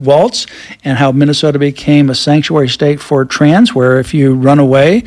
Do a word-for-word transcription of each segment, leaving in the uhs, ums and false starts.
Waltz, and how Minnesota became a sanctuary state for trans, where if you run away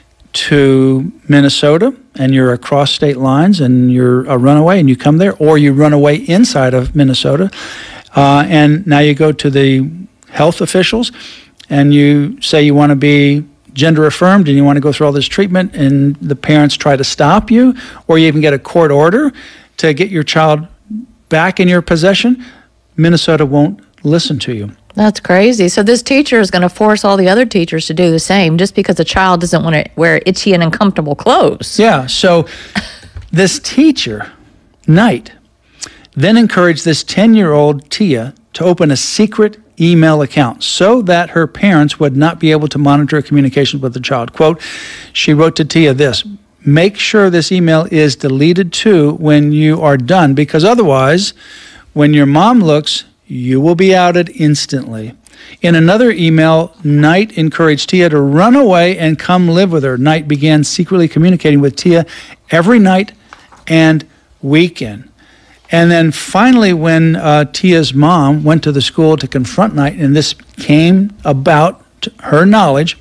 to Minnesota and you're across state lines and you're a runaway and you come there, or you run away inside of Minnesota, uh, and now you go to the health officials and you say you want to be gender affirmed and you want to go through all this treatment, and the parents try to stop you, or you even get a court order to get your child back in your possession, Minnesota won't listen to you. That's crazy. So this teacher is going to force all the other teachers to do the same just because a child doesn't want to wear itchy and uncomfortable clothes. Yeah, so this teacher, Knight, then encouraged this ten-year-old Tia to open a secret email account so that her parents would not be able to monitor communications with the child. Quote, she wrote to Tia this, "Make sure this email is deleted too when you are done, because otherwise, when your mom looks, you will be outed instantly." In another email, Knight encouraged Tia to run away and come live with her. Knight began secretly communicating with Tia every night and weekend. And then finally, when uh, Tia's mom went to the school to confront Knight, and this came about to her knowledge,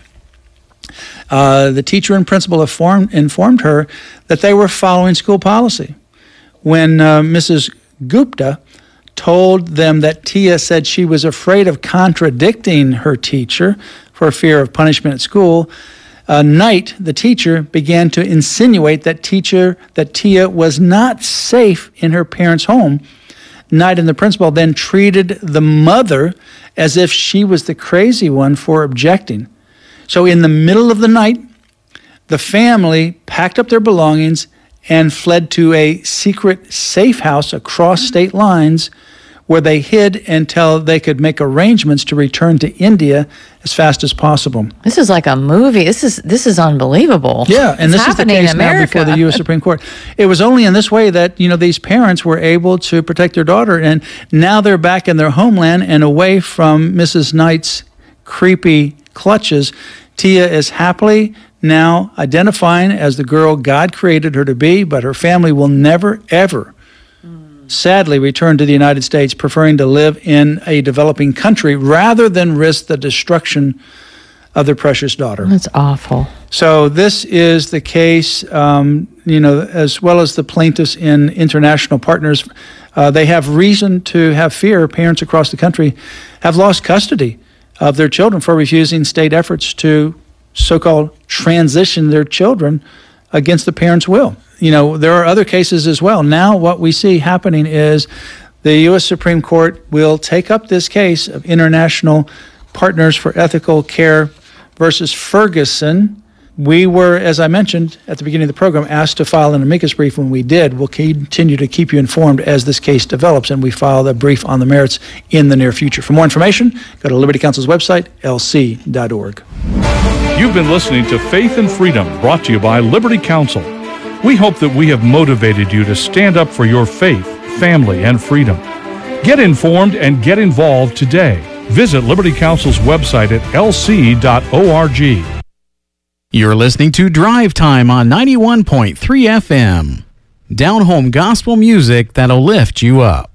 uh, the teacher and principal informed, informed her that they were following school policy. When uh, Missus Gupta told them that Tia said she was afraid of contradicting her teacher for fear of punishment at school, uh, Knight, the teacher, began to insinuate that teacher that Tia was not safe in her parents' home. Knight and the principal then treated the mother as if she was the crazy one for objecting. So in the middle of the night, the family packed up their belongings and fled to a secret safe house across state lines, where they hid until they could make arrangements to return to India as fast as possible. This is like a movie. This is this is unbelievable. Yeah, and it's this is the case now before the U S Supreme Court. It was only in this way that, you know, these parents were able to protect their daughter, and now they're back in their homeland and away from Missus Knight's creepy clutches. Tia is happily now identifying as the girl God created her to be, but her family will never, ever, mm. sadly, return to the United States, preferring to live in a developing country rather than risk the destruction of their precious daughter. That's awful. So this is the case, um, you know, as well as the plaintiffs in international partners. Uh, they have reason to have fear. Parents across the country have lost custody of their children for refusing state efforts to so-called transition their children against the parents' will. You know, there are other cases as well. Now what we see happening is the U S Supreme Court will take up this case of International Partners for Ethical Care versus Ferguson. We were, as I mentioned at the beginning of the program, asked to file an amicus brief. When we did, we'll continue to keep you informed as this case develops, and we file a brief on the merits in the near future. For more information, go to Liberty Counsel's website, L C dot org. You've been listening to Faith and Freedom, brought to you by Liberty Counsel. We hope that we have motivated you to stand up for your faith, family, and freedom. Get informed and get involved today. Visit Liberty Counsel's website at L C dot org. You're listening to Drive Time on ninety-one point three F M. Down-home gospel music that'll lift you up.